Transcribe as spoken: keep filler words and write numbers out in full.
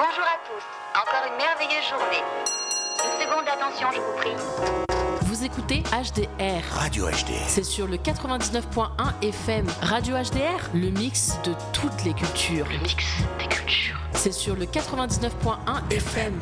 Bonjour à tous, encore une merveilleuse journée. Une seconde d'attention, je vous prie. Vous écoutez H D R. Radio H D R. C'est sur le quatre-vingt-dix-neuf point un F M. Radio H D R, le mix de toutes les cultures. Le mix des cultures. C'est sur le quatre-vingt-dix-neuf point un F M.